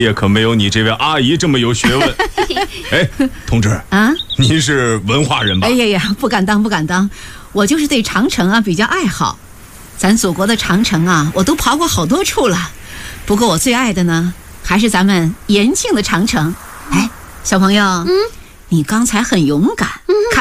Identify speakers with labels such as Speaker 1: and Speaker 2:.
Speaker 1: 也可没有你这位阿姨这么有学问。哎，同志
Speaker 2: 啊，
Speaker 1: 您是文化人吧？
Speaker 2: 哎呀，不敢当，不敢当，我就是对长城啊比较爱好。咱祖国的长城啊，我都跑过好多处了。不过我最爱的呢，还是咱们延庆的长城。哎，小朋友，你刚才很勇敢，